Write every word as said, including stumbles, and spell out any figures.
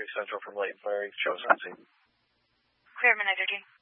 Central from Leighton Fire. Show us on scene. Clear, Minute thirteen.